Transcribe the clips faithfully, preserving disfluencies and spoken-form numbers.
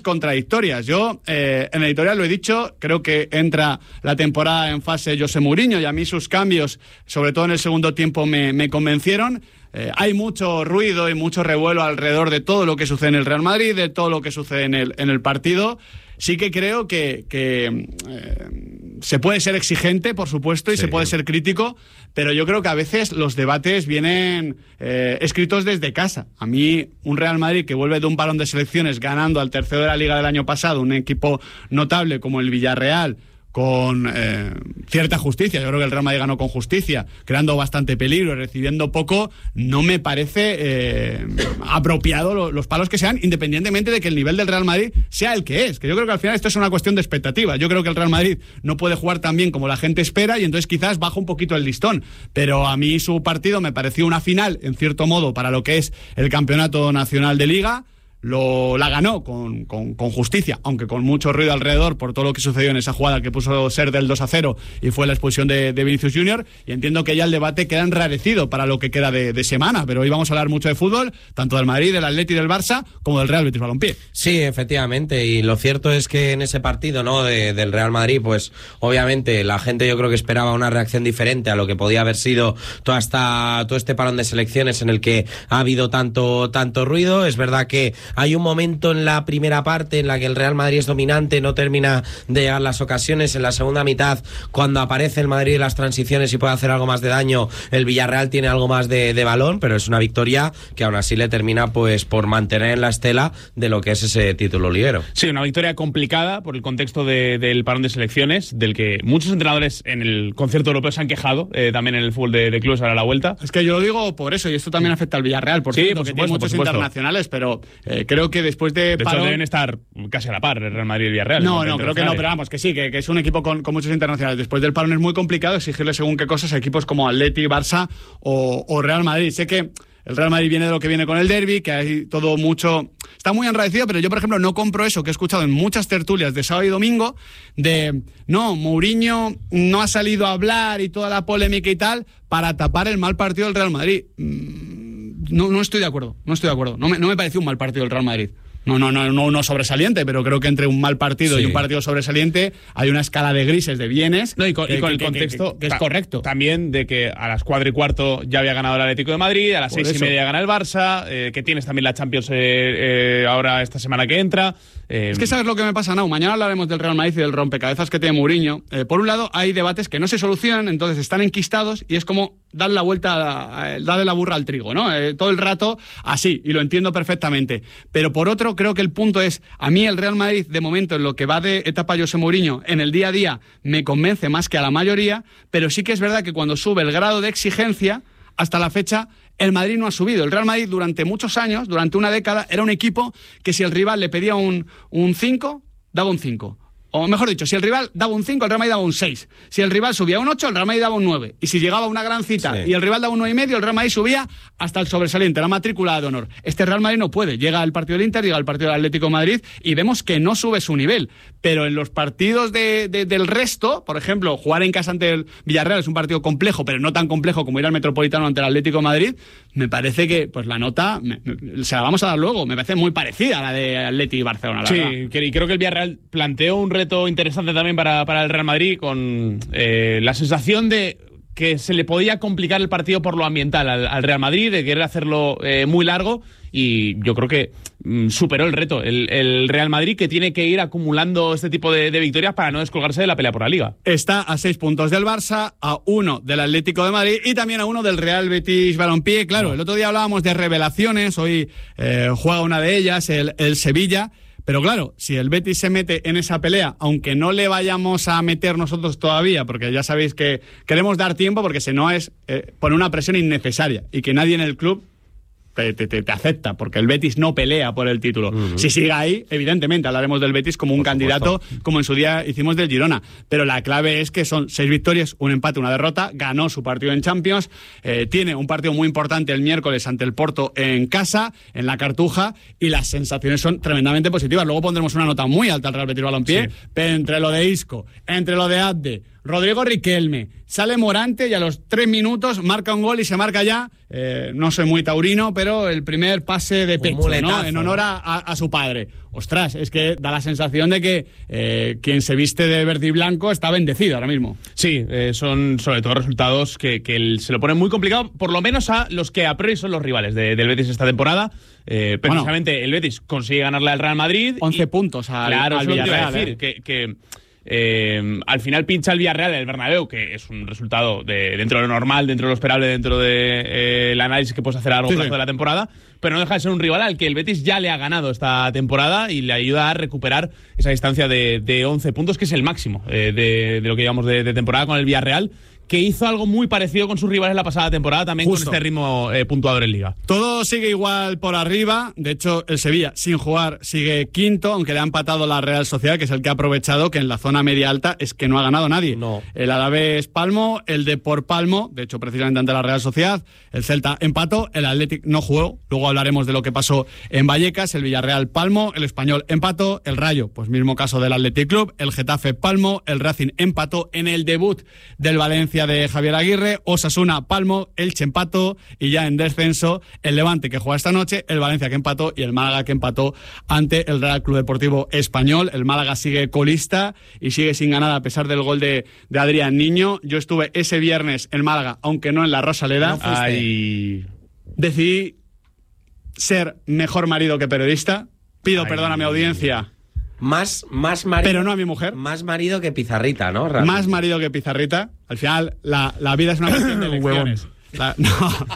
contradictorias. Yo eh, en el editorial lo he dicho, creo que entra la temporada en fase José Mourinho y a mí sus cambios, sobre todo en el segundo tiempo, me, me convencieron. Eh, hay mucho ruido y mucho revuelo alrededor de todo lo que sucede en el Real Madrid, de todo lo que sucede en el, en el partido. Sí que creo que, que eh, se puede ser exigente, por supuesto, y sí. se puede ser crítico, pero yo creo que a veces los debates vienen eh, escritos desde casa. A mí, un Real Madrid que vuelve de un parón de selecciones ganando al tercero de la Liga del año pasado, un equipo notable como el Villarreal, con eh, cierta justicia, yo creo que el Real Madrid ganó con justicia, creando bastante peligro, recibiendo poco, no me parece eh, apropiado lo, los palos que sean, independientemente de que el nivel del Real Madrid sea el que es, que yo creo que al final esto es una cuestión de expectativa. Yo creo que el Real Madrid no puede jugar tan bien como la gente espera y entonces quizás baja un poquito el listón, pero a mí su partido me pareció una final, en cierto modo, para lo que es el Campeonato Nacional de Liga. Lo, la ganó con, con, con justicia, aunque con mucho ruido alrededor por todo lo que sucedió en esa jugada que puso ser del dos a cero y fue la expulsión de, de Vinicius Junior, y entiendo que ya el debate queda enrarecido para lo que queda de, de semana, pero hoy vamos a hablar mucho de fútbol, tanto del Madrid, del Atleti y del Barça, como del Real Betis Balompié. Sí, efectivamente, y lo cierto es que en ese partido, ¿no?, de, del Real Madrid, pues obviamente la gente yo creo que esperaba una reacción diferente a lo que podía haber sido toda esta, todo este parón de selecciones en el que ha habido tanto, tanto ruido. Es verdad que hay un momento en la primera parte en la que el Real Madrid es dominante, no termina de llegar las ocasiones. En la segunda mitad, cuando aparece el Madrid en las transiciones y puede hacer algo más de daño, el Villarreal tiene algo más de, de balón, pero es una victoria que aún así le termina pues por mantener en la estela de lo que es ese título liguero. Sí, una victoria complicada por el contexto de, del parón de selecciones, del que muchos entrenadores en el concierto europeo se han quejado, eh, también en el fútbol de, de clubes ahora a la vuelta. Es que yo lo digo por eso, y esto también afecta al Villarreal, por sí, cierto, por que supuesto, tiene muchos internacionales, pero eh, creo que después de, de parón... hecho deben estar casi a la par el Real Madrid y el Villarreal. No, no, creo que no, pero vamos, que sí, que, que es un equipo con, con muchos internacionales. Después del parón es muy complicado exigirle según qué cosas a equipos como Atleti, Barça o, o Real Madrid. Sé que el Real Madrid viene de lo que viene con el derbi, que hay todo mucho... Está muy enraicido, pero yo, por ejemplo, no compro eso que he escuchado en muchas tertulias de sábado y domingo, de, no, Mourinho no ha salido a hablar y toda la polémica y tal para tapar el mal partido del Real Madrid. No, no estoy de acuerdo, no estoy de acuerdo. No me, no me pareció un mal partido del Real Madrid. No, no, no, no, no sobresaliente, pero creo que entre un mal partido sí. y un partido sobresaliente hay una escala de grises, de bienes. No, y con, que, y con que, el que, contexto que, que es ta- correcto. También de que a las cuatro y cuarto ya había ganado el Atlético de Madrid, a las Por seis eso. y media gana el Barça, eh, que tienes también la Champions eh, eh, ahora esta semana que entra. Eh, es que sabes lo que me pasa, no. Mañana hablaremos del Real Madrid y del rompecabezas que tiene Mourinho. Eh, por un lado, hay debates que no se solucionan, entonces están enquistados y es como dar la vuelta, darle la burra al trigo, ¿no? Eh, todo el rato así, y lo entiendo perfectamente. Pero por otro, creo que el punto es, a mí el Real Madrid, de momento, en lo que va de etapa José Mourinho, en el día a día, me convence más que a la mayoría, pero sí que es verdad que cuando sube el grado de exigencia, hasta la fecha, el Madrid no ha subido. El Real Madrid durante muchos años, durante una década, era un equipo que si el rival le pedía un cinco, daba un cinco. O mejor dicho, si el rival daba un cinco, el Real Madrid daba un seis. Si el rival subía un ocho, el Real Madrid daba un nueve. Y si llegaba una gran cita sí. y el rival daba un nueve y medio, el Real Madrid subía hasta el sobresaliente, la matrícula de honor. Este Real Madrid no puede. Llega el partido del Inter, llega el partido del Atlético de Madrid y vemos que no sube su nivel. Pero en los partidos de, de, del resto, por ejemplo, jugar en casa ante el Villarreal es un partido complejo, pero no tan complejo como ir al Metropolitano ante el Atlético de Madrid, me parece que pues la nota, me, me, se la vamos a dar luego, me parece muy parecida a la de Atleti y Barcelona. La sí, verdad. Y creo que el Villarreal planteó un reto interesante también para, para el Real Madrid, con eh, la sensación de que se le podía complicar el partido por lo ambiental al, al Real Madrid, de querer hacerlo eh, muy largo, y yo creo que mm, superó el reto el, el Real Madrid, que tiene que ir acumulando este tipo de, de victorias para no descolgarse de la pelea por la Liga. Está a seis puntos del Barça, a uno del Atlético de Madrid y también a uno del Real Betis Balompié. Claro, no. El otro día hablábamos de revelaciones, hoy eh, juega una de ellas, el, el Sevilla. Pero claro, si el Betis se mete en esa pelea, aunque no le vayamos a meter nosotros todavía, porque ya sabéis que queremos dar tiempo, porque si no es eh, poner una presión innecesaria y que nadie en el club te, te, te acepta, porque el Betis no pelea por el título. Uh-huh. Si sigue ahí, evidentemente hablaremos del Betis como un por candidato, supuesto. Como en su día hicimos del Girona. Pero la clave es que son seis victorias, un empate, una derrota, ganó su partido en Champions, eh, tiene un partido muy importante el miércoles ante el Porto en casa, en la Cartuja, y las sensaciones son tremendamente positivas. Luego pondremos una nota muy alta al Real Betis Balompié, sí. Pero entre lo de Isco, entre lo de Abde, Rodrigo Riquelme, sale Morante y a los tres minutos marca un gol y se marca ya, eh, no soy muy taurino, pero el primer pase de pecho, ¿no? En honor a, a, a su padre. Ostras, es que da la sensación de que eh, quien se viste de verde y blanco está bendecido ahora mismo. Sí, eh, son sobre todo resultados que, que el, se lo ponen muy complicado, por lo menos a los que a priori son los rivales de, del Betis esta temporada. Eh, precisamente bueno, el Betis consigue ganarle al Real Madrid. once puntos al, claro, al Villarreal. Villarreal, ¿eh? que, que eh, al final pincha el Villarreal en el Bernabéu, que es un resultado de, dentro de lo normal, dentro de lo esperable, dentro del de, eh, análisis que puedes hacer a largo sí, plazo sí. de la temporada, pero no deja de ser un rival al que el Betis ya le ha ganado esta temporada y le ayuda a recuperar esa distancia de, de once puntos, que es el máximo eh, de, de lo que llevamos de, de temporada con el Villarreal, que hizo algo muy parecido con sus rivales la pasada temporada, también Justo. con este ritmo eh, puntuador en Liga. Todo sigue igual por arriba. De hecho, el Sevilla, sin jugar, sigue quinto, aunque le ha empatado la Real Sociedad, que es el que ha aprovechado que en la zona media-alta es que no ha ganado nadie. No. El Alavés Palmo, el Depor Palmo, de hecho, precisamente ante la Real Sociedad, el Celta empató, el Athletic no jugó, luego hablaremos de lo que pasó en Vallecas, el Villarreal Palmo, el Español empató, el Rayo, pues mismo caso del Athletic Club, el Getafe Palmo, el Racing empató en el debut del Valencia de Javier Aguirre, Osasuna Palmo, Elche empató y ya en descenso el Levante que juega esta noche, el Valencia que empató y el Málaga que empató ante el Real Club Deportivo Español. El Málaga sigue colista y sigue sin ganar a pesar del gol de, de Adrián Niño. Yo estuve ese viernes en Málaga, aunque no en la Rosaleda. No Ay. Decidí ser mejor marido que periodista. Pido Ay. perdón a mi audiencia. Más, más marido. Pero no a mi mujer. Más marido que Pizarrita, ¿no? Realmente. Más marido que Pizarrita. Al final, la, la vida es una cuestión de elecciones. La, no,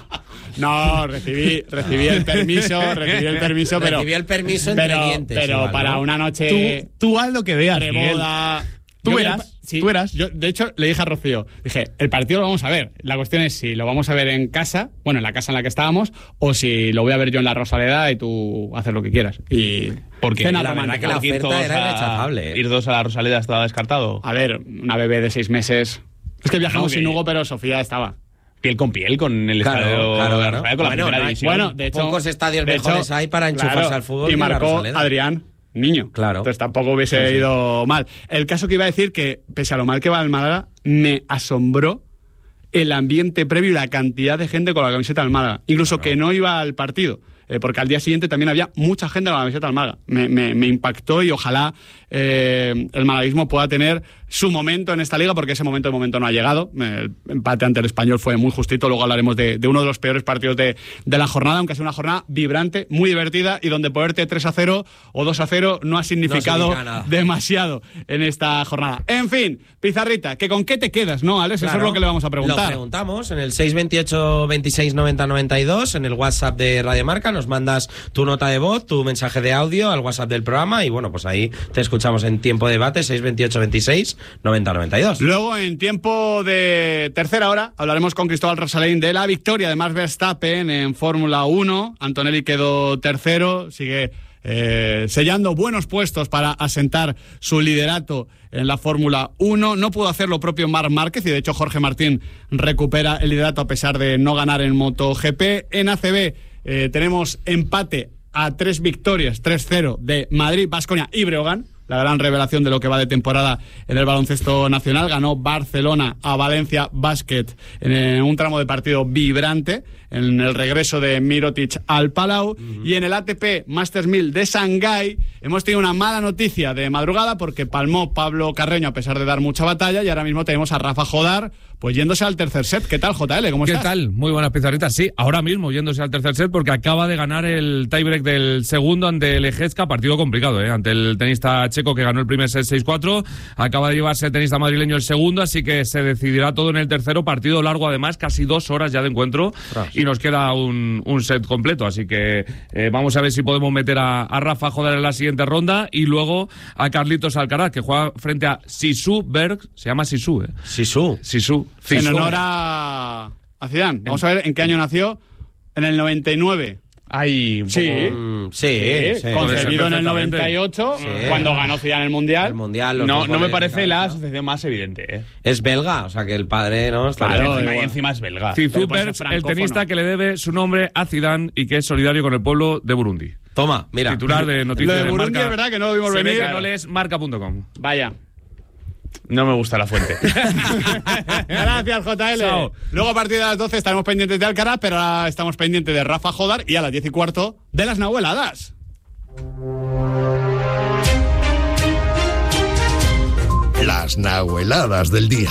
no, recibí, recibí el permiso, recibí el permiso, pero. Recibí el permiso entre pero, dientes. Pero igual, para ¿no? una noche. Tú, tú haz lo que veas. Boda. Tú eras. Sí, tú eras. Yo, de hecho, le dije a Rocío, dije, el partido lo vamos a ver. La cuestión es si lo vamos a ver en casa, bueno, en la casa en la que estábamos, o si lo voy a ver yo en la Rosaleda y tú haces lo que quieras. Y porque cena la verdad que la oferta era rechazable. ¿Eh? Ir dos a la Rosaleda estaba descartado. A ver, una bebé de seis meses. Es que viajamos okay. sin Hugo, pero Sofía estaba. Piel con piel con el claro, estadio claro, claro. Rosaleda, con bueno, la primera no, división. Bueno, de hecho, pocos estadios de mejores hecho, hay para enchufarse claro, al fútbol. Y marcó Adrián Niño. Claro. Entonces tampoco hubiese sí, sí. ido mal. El caso que iba a decir que, pese a lo mal que va el Málaga, me asombró el ambiente previo y la cantidad de gente con la camiseta del Málaga. Incluso claro. que no iba al partido. Eh, porque al día siguiente también había mucha gente con la camiseta del Málaga. Me, me, me impactó y ojalá eh, el malaguismo pueda tener su momento en esta liga, porque ese momento de momento no ha llegado. El empate ante el Español fue muy justito. Luego hablaremos de, de uno de los peores partidos de, de la jornada, aunque sea una jornada vibrante, muy divertida, y donde ponerte tres a cero o dos a cero no ha significado no demasiado en esta jornada. En fin, Pizarrita, ¿que con qué te quedas, no, Alex? Claro, eso es lo que le vamos a preguntar. Lo preguntamos en el seis veintiocho veintiséis noventa noventa y dos, en el WhatsApp de Radio Marca. Nos mandas tu nota de voz, tu mensaje de audio al WhatsApp del programa y bueno, pues ahí te escuchamos en tiempo de debate, seis veintiocho veintiséis noventa noventa y dos. Luego, en tiempo de tercera hora, hablaremos con Cristóbal Rosalén de la victoria de Max Verstappen en Fórmula uno. Antonelli quedó tercero, sigue eh, sellando buenos puestos para asentar su liderato en la Fórmula uno. No pudo hacer lo propio Marc Márquez y de hecho Jorge Martín recupera el liderato a pesar de no ganar en MotoGP. En A C B eh, tenemos empate a tres victorias, tres cero de Madrid, Baskonia y Breogán. La gran revelación de lo que va de temporada en el baloncesto nacional. Ganó Barcelona a Valencia Basket en un tramo de partido vibrante, en el regreso de Mirotic al Palau. Uh-huh. Y en el A T P Masters mil de Shanghái hemos tenido una mala noticia de madrugada, porque palmó Pablo Carreño a pesar de dar mucha batalla, y ahora mismo tenemos a Rafa Jodar pues yéndose al tercer set. ¿Qué tal, J L? ¿Cómo ¿Qué estás? ¿Qué tal? Muy buenas Pizarritas. Sí, ahora mismo yéndose al tercer set, porque acaba de ganar el tiebreak del segundo ante el Ejezca. Partido complicado, ¿eh? Ante el tenista checo, que ganó el primer set seis cuatro. Acaba de llevarse el tenista madrileño el segundo, así que se decidirá todo en el tercero. Partido largo, además, casi dos horas ya de encuentro. Tras. Y nos queda un, un set completo, así que eh, vamos a ver si podemos meter a, a Rafa Jodar en la siguiente ronda, y luego a Carlitos Alcaraz, que juega frente a Sisu Berg. Se llama Sisu, ¿eh? Sisu. Sisu. En honor a, a Zidane. Vamos a ver en qué año nació. En el noventa y nueve. Ay, un sí, poco... mm, sí, sí, sí. Concebido en el noventa y ocho, sí. Cuando ganó Zidane el Mundial. El mundial no, no me parece la asociación más evidente, ¿eh? Es belga, o sea que el padre no está claro, encima, encima es belga. Sisu Berg, el tenista que le debe su nombre a Zidane y que es solidario con el pueblo de Burundi. Toma, mira. Titular de noticias lo de de Burundi Marca. Es verdad que no lo vimos Se venir. ve que no lees marca punto com. Vaya. No me gusta la fuente. Gracias, J L. Chao. Luego a partir de las doce estaremos pendientes de Alcaraz, pero ahora estamos pendientes de Rafa Jodar y a las diez y cuarto de las Nahueladas. Las Nahueladas del día.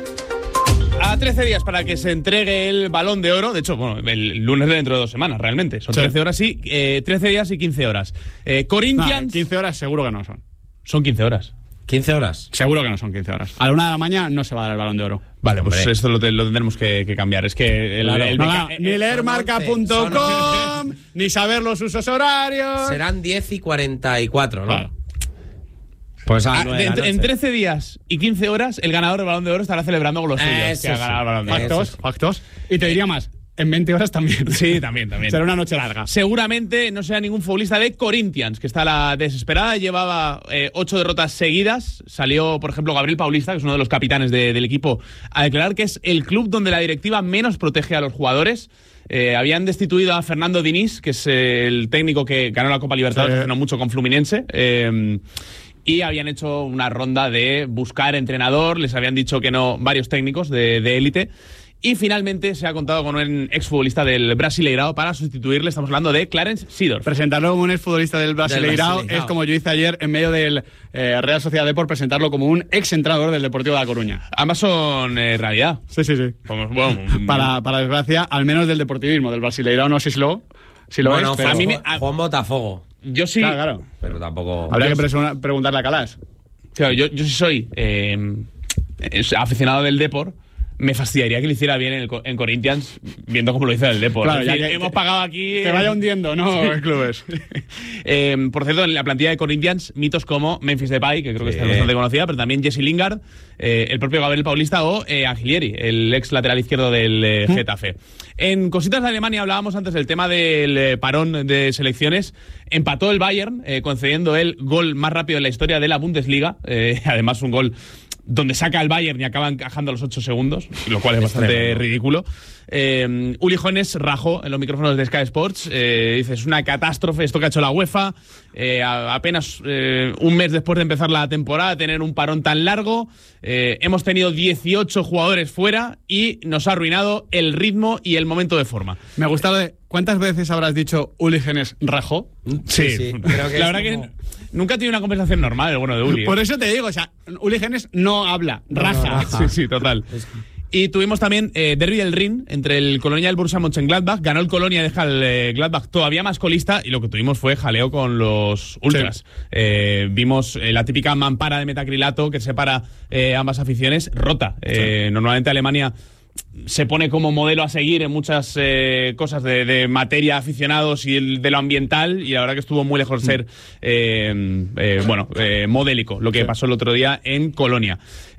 A trece días para que se entregue el Balón de Oro. De hecho, bueno, el lunes de dentro de dos semanas, realmente. Son Sí. trece horas y eh, trece días y quince horas. Eh, Corinthians... No, quince horas seguro que no son. Son quince horas. ¿quince horas? Seguro que no son quince horas. A la una de la mañana no se va a dar el Balón de Oro. Vale, pues Hombre. esto lo, te- lo tendremos que, que cambiar. Es que el, Claro. el No, beca- no, eh, ni eh, leer son marca once, punto son com, ni saber los usos horarios. Serán diez y cuarenta y cuatro, ¿no? Claro. Pues a Ah, nueve de- de la en, en noche. trece días y quince horas, el ganador del Balón de Oro estará celebrando con los suyos Eso que ha ganado el Balón de Oro. Eso Factos, sí. factos. Y te diría más, en veinte horas también. Sí, también, también. Será una noche larga. Seguramente no sea ningún futbolista de Corinthians, que está a la desesperada. Llevaba eh, ocho derrotas seguidas. Salió, por ejemplo, Gabriel Paulista, que es uno de los capitanes de- del equipo, a declarar que es el club donde la directiva menos protege a los jugadores. Eh, habían destituido a Fernando Diniz, que es eh, el técnico que ganó la Copa Libertadores Sí. hace no mucho con Fluminense. Eh, y habían hecho una ronda de buscar entrenador. Les habían dicho que no varios técnicos de de élite. Y finalmente se ha contado con un exfutbolista del Brasileirao para sustituirle. Estamos hablando de Clarence Seedorf. Presentarlo como un exfutbolista del Brasileirao Brasileirao. es como yo hice ayer en medio del eh, Real Sociedad Depor, presentarlo como un exentrenador del Deportivo de La Coruña. Ambas son eh, realidad. Sí, sí, sí. Como- bueno, Para, para desgracia, al menos del deportivismo, del Brasileirao no sé si lo, si lo Bueno, es, pero a mí me- Juan, Juan Botafogo. yo sí. Claro, claro. Pero tampoco... Habría que presu- preguntarle a Calas. Claro, yo, yo sí soy eh, es aficionado del Depor. Me fastidiaría que lo hiciera bien en, el, Co- en Corinthians, viendo cómo lo hizo el Depor. Claro, Es ya decir, que- hemos pagado aquí. Que vaya hundiendo, ¿no? Sí. Clubes. Eh, por cierto, en la plantilla de Corinthians, mitos como Memphis Depay, que creo que Sí. está bastante conocida, pero también Jesse Lingard, eh, el propio Gabriel Paulista o eh, Aguilieri, el ex lateral izquierdo del eh, Getafe. En cositas de Alemania hablábamos antes del tema del eh, parón de selecciones. Empató el Bayern, eh, concediendo el gol más rápido en la historia de la Bundesliga. Eh, además, un gol donde saca el Bayern y acaba encajando a los ocho segundos, lo cual es bastante tremendo. ridículo. Eh, Uli Jones rajó en los micrófonos de Sky Sports. Eh, dice, es una catástrofe esto que ha hecho la UEFA. Eh, a- apenas eh, un mes después de empezar la temporada, tener un parón tan largo. Eh, hemos tenido dieciocho jugadores fuera y nos ha arruinado el ritmo y el momento de forma. Me gusta lo de. ¿Cuántas veces habrás dicho Uli Genes rajó? Sí, sí. Creo que la es verdad como- que nunca he tenido una conversación normal el bueno de Uli. ¿eh? Por eso te digo, o sea, Uli Genes no habla, raja. Sí, sí, total. Y tuvimos también eh, Derby del Rin entre el Colonia y el Borussia Mönchengladbach. Ganó el Colonia y deja el eh, Gladbach todavía más colista. Y lo que tuvimos fue jaleo con los ultras. Sí. Eh, vimos eh, la típica mampara de metacrilato que separa eh, ambas aficiones rota. Eh, Normalmente Alemania se pone como modelo a seguir en muchas eh, cosas de, de materia aficionados y el- de lo ambiental, y la verdad que estuvo muy lejos de ser eh, eh, bueno eh, modélico lo que pasó el otro día en Colonia.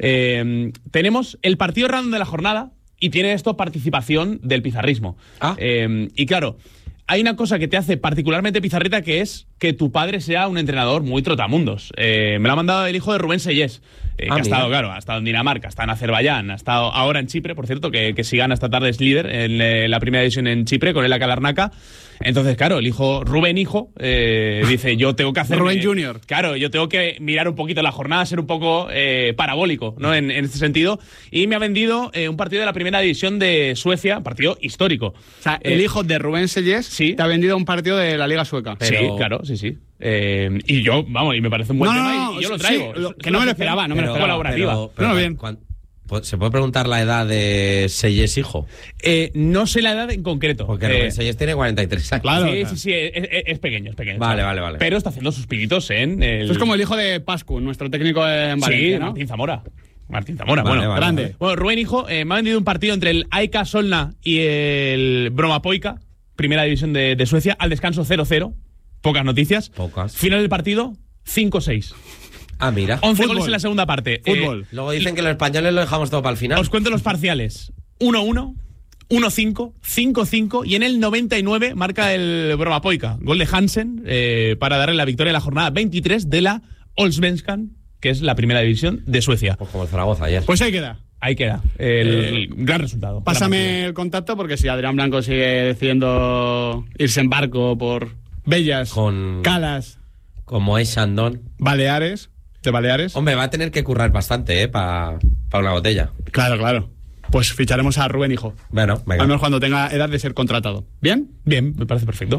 Eh, tenemos el partido random de la jornada y tiene esto participación del pizarrismo. Ah. Eh, y claro, hay una cosa que te hace particularmente pizarrita, que es que tu padre sea un entrenador muy trotamundos. Eh, me lo ha mandado el hijo de Rubén Sellés, eh, Ah, que ha estado, mira. claro, ha estado en Dinamarca, está en Azerbaiyán, ha estado ahora en Chipre, por cierto, que, que si gana esta tarde es líder en eh, la primera división en Chipre con el Akalarnaka. Entonces, claro, el hijo, Rubén hijo, eh, dice, yo tengo que hacer... Rubén Junior. Claro, yo tengo que mirar un poquito la jornada, ser un poco eh, parabólico, ¿no? En, en este sentido. Y me ha vendido eh, un partido de la primera división de Suecia, partido histórico. O sea, el Eh, hijo de Rubén Sellés sí. te ha vendido un partido de la Liga Sueca. Pero- Sí, claro, sí, sí. Eh, y yo, vamos, y me parece un buen No, tema no, y- no, y yo lo sí, traigo. lo- Es que una no me lo sección esperaba, no me lo pero- esperaba. colaborativa. Pero, Pero pero, bien. cuan- ¿po- ¿Se puede preguntar la edad de Sellés hijo? Eh, no sé la edad en concreto. Porque Eh, Rubén Sellés tiene cuarenta y tres años. Claro. sí, sí, sí, es, es- es pequeño, es pequeño. Vale, claro. vale, vale. Pero está haciendo sus pinitos en el... Esto es como el hijo de Pascu, nuestro técnico en Valencia, Sí, ¿no? Martín Zamora. Martín Zamora, Vale, bueno. vale, grande. vale. Bueno, Rubén Hijo eh, me ha vendido un partido entre el A I K Solna y el Bromapoika, primera división de, de Suecia, al descanso cero cero. Pocas noticias. Pocas. Final del partido, cinco seis. Ah, mira. once Fútbol. goles en la segunda parte. Fútbol. Eh, Luego dicen que los españoles lo dejamos todo para el final. os cuento los parciales. uno uno, uno cinco, cinco cinco y en el noventa y nueve marca el Bromapoika. Gol de Hansen eh, para darle la victoria en la jornada veintitrés de la Allsvenskan, que es la primera división de Suecia. Pues como el Zaragoza ayer. Pues ahí queda. Ahí queda el, el gran resultado. Pásame el contacto porque si Adrián Blanco sigue decidiendo irse en barco por Bellas, Con- Calas, Como es Shandon. Baleares, de Baleares. Hombre, va a tener que currar bastante, ¿eh? Para pa una botella. Claro, claro. Pues ficharemos a Rubén Hijo. Bueno, venga. Al menos cuando tenga edad de ser contratado. ¿Bien? Bien, me parece perfecto.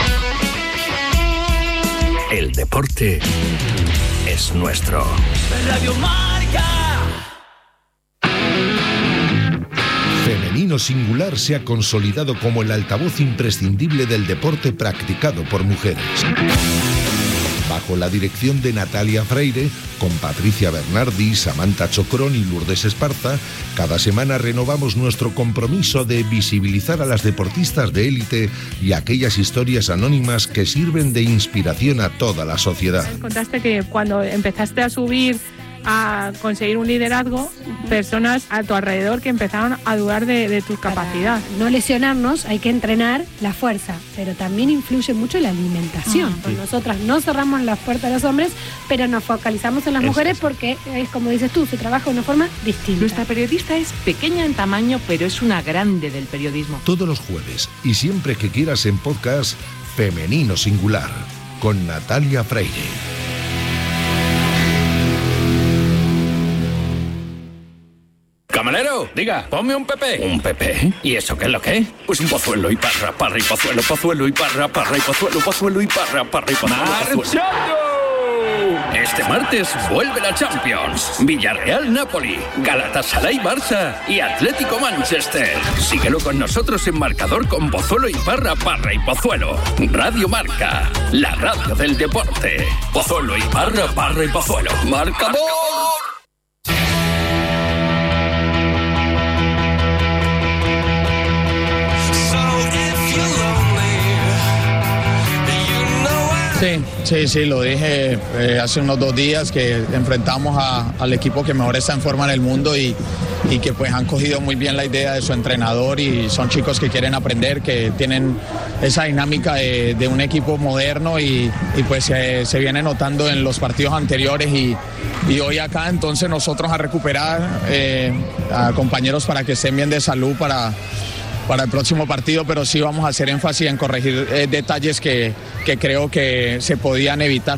El deporte es nuestro. Radio Marca. Femenino Singular se ha consolidado como el altavoz imprescindible del deporte practicado por mujeres. Bajo la dirección de Natalia Freire, con Patricia Bernardi, Samantha Chocrón y Lourdes Esparza, cada semana renovamos nuestro compromiso de visibilizar a las deportistas de élite y aquellas historias anónimas que sirven de inspiración a toda la sociedad. Contaste que cuando empezaste a subir, a conseguir un liderazgo, personas a tu alrededor que empezaron a dudar de, de tu capacidad. Para no lesionarnos hay que entrenar la fuerza, pero también influye mucho la alimentación. Ah, pues nosotras no cerramos las puertas a los hombres, pero nos focalizamos en las Eso mujeres es. porque es como dices tú, se trabaja de una forma distinta. Nuestra periodista es pequeña en tamaño, pero es una grande del periodismo. Todos los jueves y siempre que quieras en podcast, Femenino Singular, con Natalia Freire. Camarero, diga, ponme un Pepe. ¿Un Pepe? ¿Y eso qué es lo que es? Pues un pozuelo y parra, parra y pozuelo, pozuelo y parra, parra y pozuelo, pozuelo y parra, parra y pozuelo, ¡marchando! Este martes vuelve la Champions. Villarreal-Napoli, Galatasaray-Barça y Atlético-Manchester. Síguelo con nosotros en marcador con Pozuelo y Parra, Parra y Pozuelo. Radio Marca, la radio del deporte. Pozuelo y Parra, Parra y Pozuelo. ¡Marcador! Sí, sí, sí, lo dije eh, hace unos dos días que enfrentamos a, al equipo que mejor está en forma en el mundo y, y que pues han cogido muy bien la idea de su entrenador y son chicos que quieren aprender, que tienen esa dinámica de, de un equipo moderno y, y pues eh, se viene notando en los partidos anteriores y, y hoy acá entonces nosotros a recuperar eh, a compañeros para que estén bien de salud para... para el próximo partido, pero sí vamos a hacer énfasis en corregir eh, detalles que, que creo que se podían evitar.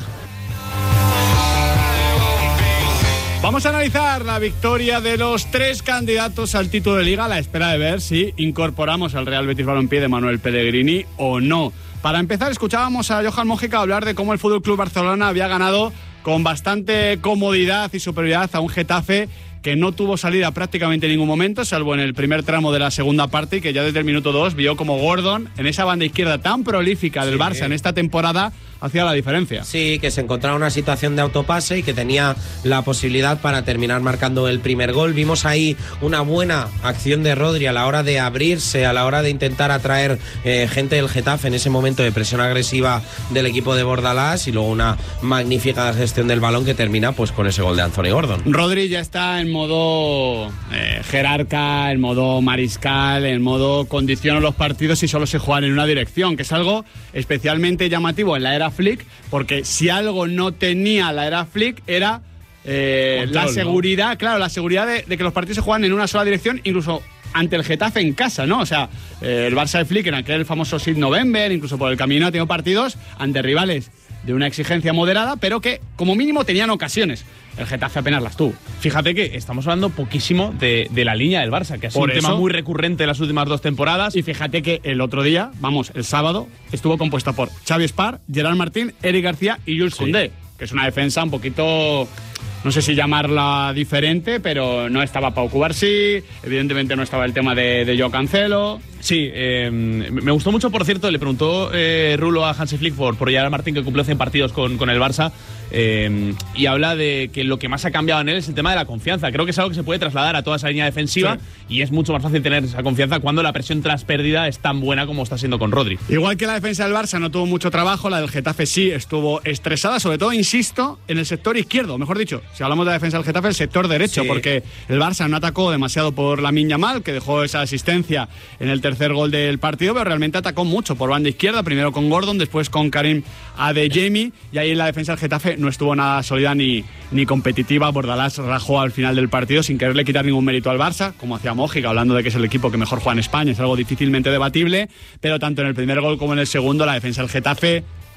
Vamos a analizar la victoria de los tres candidatos al título de Liga a la espera de ver si incorporamos al Real Betis Balompié de Manuel Pellegrini o no. Para empezar, escuchábamos a Johan Mójica hablar de cómo el F C Barcelona había ganado con bastante comodidad y superioridad a un Getafe que no tuvo salida prácticamente en ningún momento, salvo en el primer tramo de la segunda parte, y que ya desde el minuto dos vio como Gordon, en esa banda izquierda tan prolífica del sí. Barça en esta temporada, hacía la diferencia. Sí, que se encontraba en una situación de autopase y que tenía la posibilidad para terminar marcando el primer gol. Vimos ahí una buena acción de Rodri a la hora de abrirse, a la hora de intentar atraer eh, gente del Getafe en ese momento de presión agresiva del equipo de Bordalás, y luego una magnífica gestión del balón que termina pues con ese gol de Anthony Gordon. Rodri ya está en modo eh, jerarca, en modo mariscal, en modo condiciona los partidos y solo se juegan en una dirección, que es algo especialmente llamativo en la era Flick, porque si algo no tenía la era Flick era eh, Control, la seguridad, ¿no? Claro, la seguridad de, de que los partidos se juegan en una sola dirección, incluso ante el Getafe en casa, ¿no? O sea, eh, el Barça de Flick en aquel famoso Sid November, incluso por el camino ha tenido partidos ante rivales de una exigencia moderada, pero que como mínimo tenían ocasiones. El Getafe apenas las tuvo. Fíjate que estamos hablando poquísimo de, de la línea del Barça, que ha sido un tema muy recurrente en las últimas dos temporadas. Y fíjate que el otro día, vamos, el sábado, estuvo compuesta por Xavi Espar, Gerard Martín, Eric García y Jules sí. Koundé, que es una defensa un poquito... no sé si llamarla diferente, pero no estaba Pau Cubarsí, evidentemente no estaba el tema de, de Joao Cancelo. Sí, eh, me gustó mucho, por cierto, le preguntó eh, Rulo a Hansi Flick por, por Gerard Martín, que cumplió cien partidos con, con el Barça, eh, y habla de que lo que más ha cambiado en él es el tema de la confianza. Creo que es algo que se puede trasladar a toda esa línea defensiva, sí. y es mucho más fácil tener esa confianza cuando la presión tras pérdida es tan buena como está siendo con Rodri. Igual que la defensa del Barça no tuvo mucho trabajo, la del Getafe sí estuvo estresada, sobre todo, insisto, en el sector izquierdo, mejor dicho, si hablamos de la defensa del Getafe, el sector derecho, sí. porque el Barça no atacó demasiado por Lamine Yamal, que dejó esa asistencia en el tercer gol del partido, pero realmente atacó mucho por banda izquierda, primero con Gordon, después con Karim Adeyemi, y ahí en la defensa del Getafe no estuvo nada sólida ni, ni competitiva. Bordalás rajó al final del partido sin quererle quitar ningún mérito al Barça, como hacía Mójica, hablando de que es el equipo que mejor juega en España, es algo difícilmente debatible, pero tanto en el primer gol como en el segundo la defensa del Getafe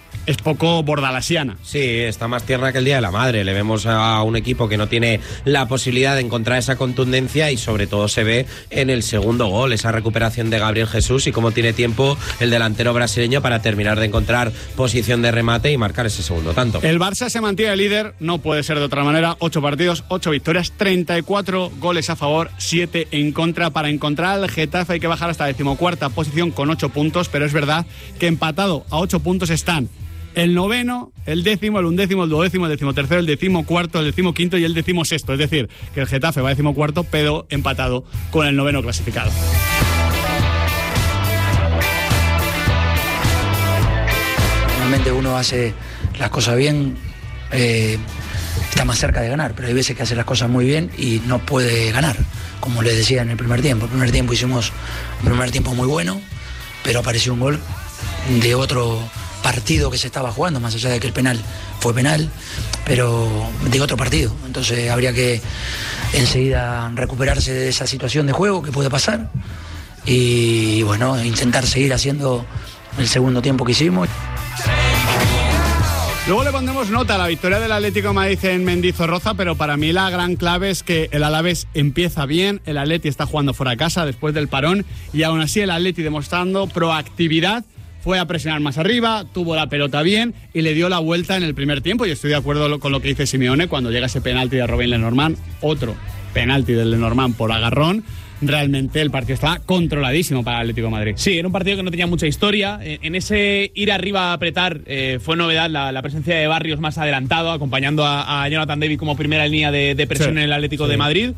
es poco bordalasiana. Sí, está más tierna que el Día de la Madre. Le vemos a un equipo que no tiene la posibilidad de encontrar esa contundencia y sobre todo se ve en el segundo gol, esa recuperación de Gabriel Jesús y cómo tiene tiempo el delantero brasileño para terminar de encontrar posición de remate y marcar ese segundo tanto. El Barça se mantiene líder, no puede ser de otra manera, ocho partidos, ocho victorias, treinta y cuatro goles a favor, siete en contra. Para encontrar al Getafe hay que bajar hasta decimocuarta posición con ocho puntos, pero es verdad que empatado a ocho puntos están el noveno, el décimo, el undécimo, el duodécimo, el decimotercero, el decimocuarto, el decimoquinto y el decimosexto. Es decir, que el Getafe va decimocuarto, pero empatado con el noveno clasificado. Normalmente uno hace las cosas bien, eh, está más cerca de ganar, pero hay veces que hace las cosas muy bien y no puede ganar, como les decía en el primer tiempo. El primer tiempo hicimos un primer tiempo muy bueno, pero apareció un gol de otro partido que se estaba jugando, más allá de que el penal fue penal, pero de otro partido. Entonces habría que enseguida recuperarse de esa situación de juego que puede pasar y bueno, intentar seguir haciendo el segundo tiempo que hicimos. Luego le pondremos nota a la victoria del Atlético de Madrid en Mendizorroza, pero para mí la gran clave es que el Alavés empieza bien, el Atleti está jugando fuera de casa después del parón y aún así el Atleti demostrando proactividad. Fue a presionar más arriba, tuvo la pelota bien y le dio la vuelta en el primer tiempo. Y estoy de acuerdo con lo que dice Simeone cuando llega ese penalti de Robin Lenormand, otro penalti del Lenormand por agarrón. Realmente el partido estaba controladísimo para el Atlético de Madrid. Sí, era un partido que no tenía mucha historia. En ese ir arriba a apretar eh, fue novedad la, la presencia de Barrios más adelantado, acompañando a, a Jonathan David como primera línea de, de presión sí, en el Atlético sí. de Madrid.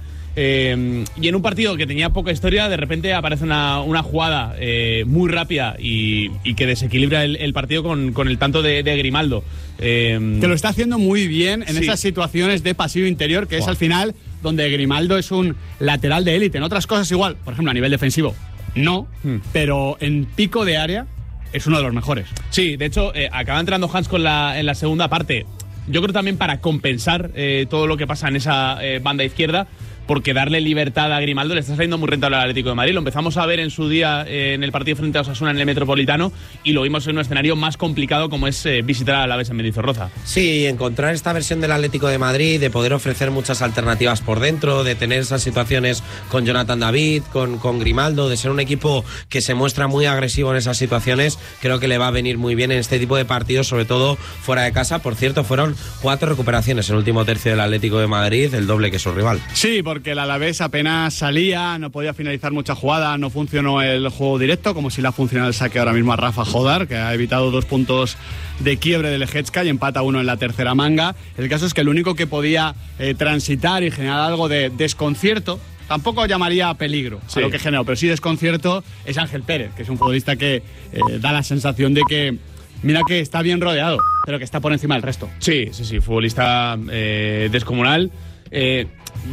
Eh, y en un partido que tenía poca historia, de repente aparece una, una jugada eh, muy rápida y, y que desequilibra el, el partido con, con el tanto de, de Grimaldo. Eh, que lo está haciendo muy bien en sí. esas situaciones de pasillo interior, que wow. es al final donde Grimaldo es un lateral de élite. En otras cosas igual, por ejemplo a nivel defensivo, no, hmm. pero en pico de área es uno de los mejores. Sí, de hecho, eh, acaba entrando Hans con la, en la segunda parte. Yo creo también para compensar eh, todo lo que pasa en esa eh, banda izquierda, porque darle libertad a Grimaldo le está saliendo muy rentable al Atlético de Madrid. Lo empezamos a ver en su día eh, en el partido frente a Osasuna en el Metropolitano y lo vimos en un escenario más complicado como es eh, visitar a Alavés en Mendizorroza. Sí, encontrar esta versión del Atlético de Madrid, de poder ofrecer muchas alternativas por dentro, de tener esas situaciones con Jonathan David, con, con Grimaldo, de ser un equipo que se muestra muy agresivo en esas situaciones, creo que le va a venir muy bien en este tipo de partidos, sobre todo fuera de casa. Por cierto, fueron cuatro recuperaciones en el último tercio del Atlético de Madrid, el doble que su rival. Sí, porque el Alavés apenas salía, no podía finalizar muchas jugadas, no funcionó el juego directo, como si le ha funcionado el saque ahora mismo a Rafa Jodar, que ha evitado dos puntos de quiebre del Lejecka y empata uno en la tercera manga. El caso es que el único que podía eh, transitar y generar algo de desconcierto, tampoco llamaría peligro sí. a lo que generó, pero sí desconcierto, es Ángel Pérez, que es un futbolista que eh, da la sensación de que mira que está bien rodeado, pero que está por encima del resto. Sí, sí, sí, futbolista eh, descomunal. Eh,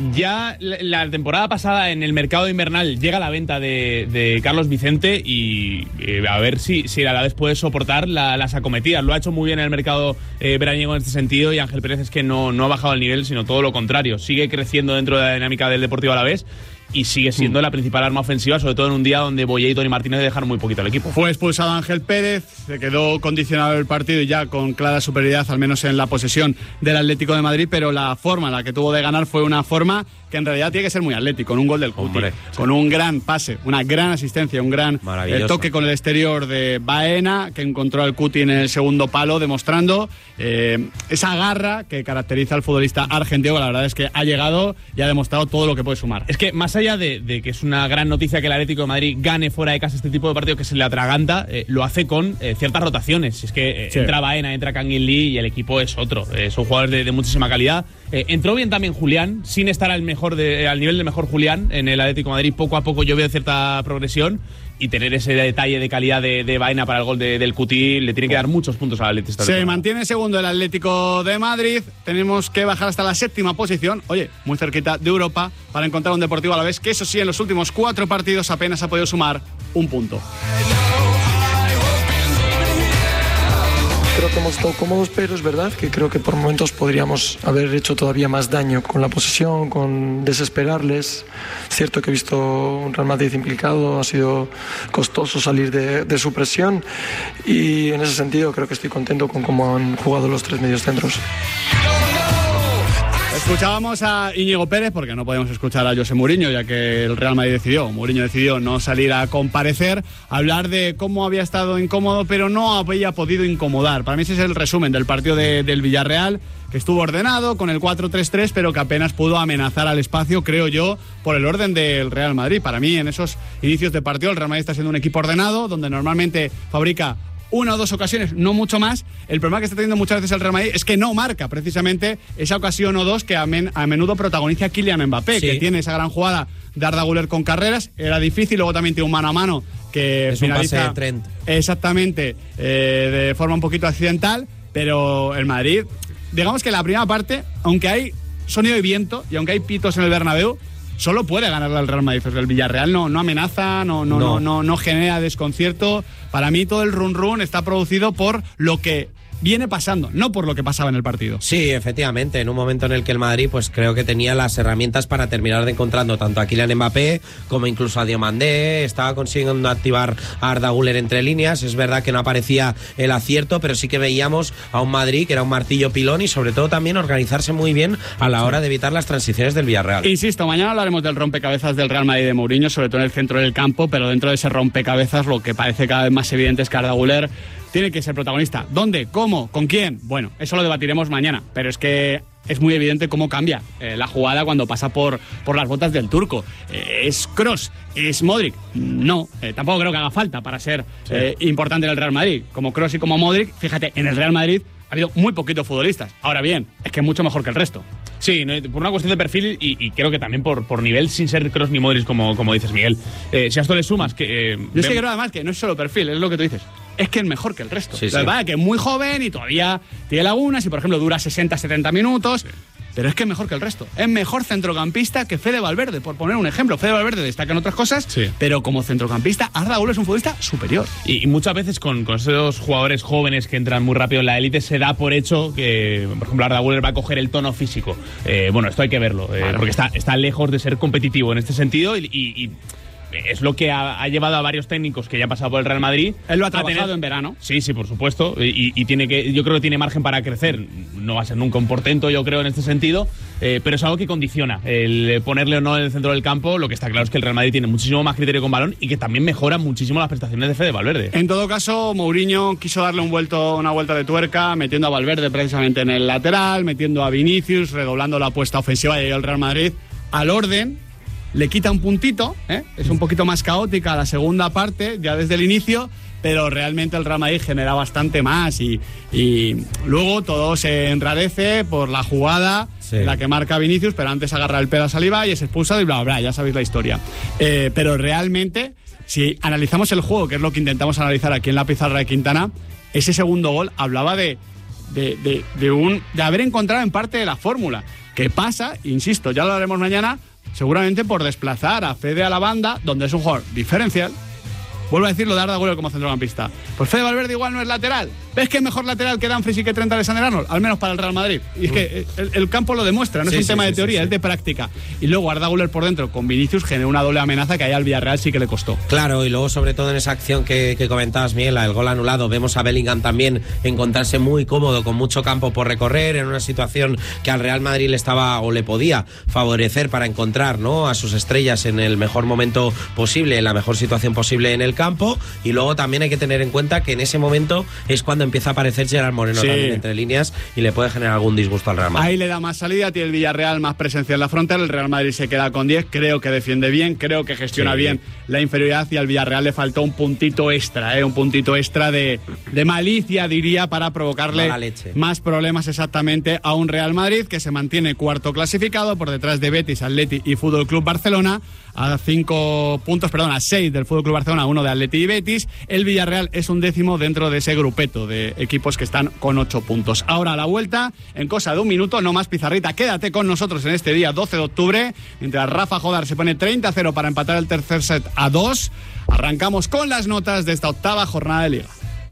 ya la temporada pasada en el mercado invernal llega la venta de, de Carlos Vicente y eh, a ver si, si el Alavés puede soportar la, las acometidas. Lo ha hecho muy bien en el mercado eh, veraniego en este sentido y Ángel Pérez es que no, no ha bajado el nivel, sino todo lo contrario. Sigue creciendo dentro de la dinámica del Deportivo Alavés y sigue siendo mm. la principal arma ofensiva, sobre todo en un día donde Boye y Toni Martínez dejaron muy poquito al equipo. Fue expulsado Ángel Pérez, se quedó condicionado el partido y ya con clara superioridad, al menos en la posesión del Atlético de Madrid, pero la forma en la que tuvo de ganar fue una forma que en realidad tiene que ser muy atlético, con un gol del Cuti, Hombre, con un gran pase, una gran asistencia, un gran eh, toque con el exterior de Baena, que encontró al Cuti en el segundo palo, demostrando eh, esa garra que caracteriza al futbolista argentino, que la verdad es que ha llegado y ha demostrado todo lo que puede sumar. Es que más allá de, de que es una gran noticia que el Atlético de Madrid gane fuera de casa este tipo de partido que se le atraganta, eh, lo hace con eh, ciertas rotaciones. Es que eh, sí. entra Baena, entra Kangin Lee y el equipo es otro. Eh, son jugadores de, de muchísima calidad. Eh, entró bien también Julián, sin estar al mejor de, al nivel del mejor Julián en el Atlético de Madrid. Poco a poco yo veo cierta progresión y tener ese detalle de calidad de, de Baena para el gol de, del Cuti le tiene que dar muchos puntos al Atlético. Se mantiene segundo el Atlético de Madrid. Tenemos que bajar hasta la séptima posición, oye, muy cerquita de Europa, para encontrar un Deportivo Alavés que eso sí, en los últimos cuatro partidos apenas ha podido sumar un punto. Creo que hemos estado cómodos, pero es verdad que creo que por momentos podríamos haber hecho todavía más daño con la posesión, con desesperarles. Es cierto que he visto un Real Madrid implicado, ha sido costoso salir de, de su presión y en ese sentido creo que estoy contento con cómo han jugado los tres mediocentros. Escuchábamos a Íñigo Pérez porque no podemos escuchar a José Mourinho, ya que el Real Madrid decidió, Mourinho decidió no salir a comparecer, hablar de cómo había estado incómodo, pero no había podido incomodar. Para mí ese es el resumen del partido de, del Villarreal, que estuvo ordenado con el cuatro tres tres, pero que apenas pudo amenazar al espacio, creo yo, por el orden del Real Madrid. Para mí, en esos inicios de partido, el Real Madrid está siendo un equipo ordenado, donde normalmente fabrica una o dos ocasiones, no mucho más. El problema que está teniendo muchas veces el Real Madrid es que no marca precisamente esa ocasión o dos que a, men, a menudo protagoniza Kylian Mbappé, sí, que tiene esa gran jugada de Arda Güler con Carreras, era difícil, luego también tiene un mano a mano que es finaliza un pase de Trent. Exactamente, eh, de forma un poquito accidental, pero el Madrid, digamos que la primera parte, aunque hay sonido y viento y aunque hay pitos en el Bernabéu, solo puede ganarle al Real Madrid. El Villarreal no, no amenaza, no, no, no. No, no, no genera desconcierto. Para mí todo el run run está producido por lo que viene pasando, no por lo que pasaba en el partido. Sí, efectivamente, en un momento en el que el Madrid pues creo que tenía las herramientas para terminar de encontrando tanto a Kylian Mbappé como incluso a Diomandé, estaba consiguiendo activar a Arda Güler entre líneas. Es verdad que no aparecía el acierto, pero sí que veíamos a un Madrid que era un martillo pilón y sobre todo también organizarse muy bien a la hora de evitar las transiciones del Villarreal. Insisto, mañana hablaremos del rompecabezas del Real Madrid de Mourinho, sobre todo en el centro del campo, pero dentro de ese rompecabezas lo que parece cada vez más evidente es que Arda Güler tiene que ser protagonista. ¿Dónde? ¿Cómo? ¿Con quién? Bueno, eso lo debatiremos mañana, pero es que es muy evidente cómo cambia eh, la jugada cuando pasa por, por las botas del turco. Eh, ¿Es Kroos? ¿Es Modric? No, eh, tampoco creo que haga falta para ser sí. eh, importante en el Real Madrid. Como Kroos y como Modric, fíjate, en el Real Madrid ha habido muy poquitos futbolistas. Ahora bien, es que es mucho mejor que el resto. Sí, no, por una cuestión de perfil y, y creo que también por, por nivel, sin ser Kroos ni Modric, como, como dices, Miguel. Eh, si a esto le sumas que... Eh, Yo es que creo además que no es solo perfil, es lo que tú dices. Es que es mejor que el resto. Sí, sí. La verdad es que es muy joven y todavía tiene lagunas y, por ejemplo, dura sesenta setenta minutos. Sí. Pero es que es mejor que el resto. Es mejor centrocampista que Fede Valverde, por poner un ejemplo. Fede Valverde destaca en otras cosas, sí. pero como centrocampista, Arda Güler es un futbolista superior. Y, y muchas veces con, con esos jugadores jóvenes que entran muy rápido en la élite se da por hecho que, por ejemplo, Arda Güler va a coger el tono físico. Eh, bueno, esto hay que verlo, eh, claro. porque está, está lejos de ser competitivo en este sentido y... y, y es lo que ha, ha llevado a varios técnicos que ya han pasado por el Real Madrid. Él lo ha trabajado tener... en verano. Sí, sí, por supuesto. Y, y tiene que, yo creo que tiene margen para crecer. No va a ser nunca un portento, yo creo, en este sentido. Eh, pero es algo que condiciona el ponerle o no en el centro del campo. Lo que está claro es que el Real Madrid tiene muchísimo más criterio con balón y que también mejora muchísimo las prestaciones de Fede Valverde. En todo caso, Mourinho quiso darle un vuelto, una vuelta de tuerca, metiendo a Valverde precisamente en el lateral, metiendo a Vinicius, redoblando la apuesta ofensiva y el Real Madrid al orden. Le quita un puntito, ¿eh? Es un poquito más caótica la segunda parte, ya desde el inicio, pero realmente el Real Madrid genera bastante más y, y luego todo se enrarece por la jugada, sí. la que marca Vinicius, pero antes agarra el pedo a Saliba y es expulsado y bla, bla, bla, ya sabéis la historia. Eh, pero realmente, si analizamos el juego, que es lo que intentamos analizar aquí en la pizarra de Quintana, ese segundo gol hablaba de, de, de, de, un, de haber encontrado en parte de la fórmula. ¿Qué pasa? Insisto, ya lo haremos mañana, seguramente por desplazar a Fede a la banda, donde es un jugador diferencial. Vuelvo a decirlo de Arda Güler como centrocampista. Pues Fede Valverde igual no es lateral. ¿Ves que es mejor lateral que Dumfries y que Trent Alexander-Arnold? Al menos para el Real Madrid. Y es que el, el campo lo demuestra, no sí, es un sí, tema sí, de teoría, sí, sí. es de práctica. Y luego Arda Güler por dentro con Vinicius generó una doble amenaza que ahí al Villarreal sí que le costó. Claro, y luego sobre todo en esa acción que, que comentabas, Miguel, el gol anulado, vemos a Bellingham también encontrarse muy cómodo, con mucho campo por recorrer, en una situación que al Real Madrid le estaba o le podía favorecer para encontrar, ¿no?, a sus estrellas en el mejor momento posible, en la mejor situación posible en el campo. Y luego también hay que tener en cuenta que en ese momento es cuando empieza a aparecer Gerard Moreno sí. también entre líneas y le puede generar algún disgusto al Real Madrid. Ahí le da más salida, tiene el Villarreal más presencia en la frontera, el Real Madrid se queda con diez, creo que defiende bien, creo que gestiona sí. bien la inferioridad y al Villarreal le faltó un puntito extra, ¿eh? un puntito extra de, de malicia, diría, para provocarle más problemas exactamente a un Real Madrid que se mantiene cuarto clasificado por detrás de Betis, Atleti y Fútbol Club Barcelona, a cinco puntos, perdón, a seis del Fútbol Club Barcelona, uno de Atleti y Betis. El Villarreal es un décimo dentro de ese grupeto de equipos que están con ocho puntos. Ahora a la vuelta, en cosa de un minuto, no más pizarrita. Quédate con nosotros en este día doce de octubre, mientras Rafa Jodar se pone treinta a cero para empatar el tercer set a dos. Arrancamos con las notas de esta octava jornada de Liga.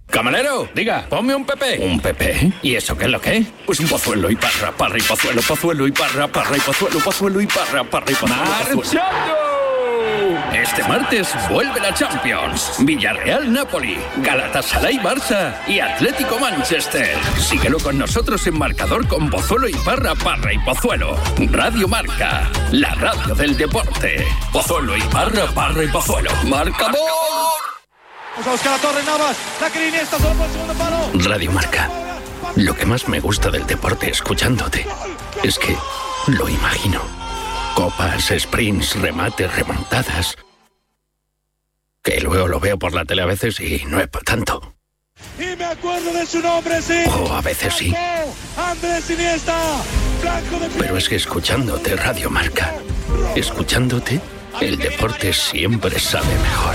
Camarero, diga, ponme un Pepe. ¿Un Pepe? ¿Y eso qué es lo que es? Pues un pozuelo y parra, parra y pozuelo, pozuelo y parra, parra y pozuelo, pozuelo y parra, parra y pozuelo. ¡Marchando! Este martes vuelve la Champions. Villarreal-Napoli, Galatasaray-Barça y Atlético-Manchester. Síguelo con nosotros en marcador con Pozuelo y Parra, Parra y Pozuelo. Radio Marca, la radio del deporte. Pozuelo y Parra, Parra y Pozuelo. ¡Marcador! Vamos a buscar a Torres Navas. La que Iniesta solo por el segundo palo. Radio Marca. Lo que más me gusta del deporte escuchándote es que lo imagino. Copas, sprints, remates, remontadas. Que luego lo veo por la tele a veces y no es para tanto. Y me acuerdo de su nombre, sí. O a veces sí. Andrés Iniesta. Blanco de... Pero es que escuchándote Radio Marca, escuchándote, el deporte siempre sabe mejor.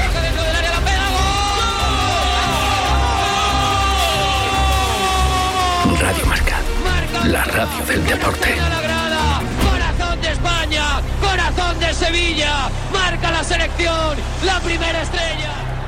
Radio Marca, la radio del deporte. Corazón de España, corazón de Sevilla, marca la selección, la primera estrella.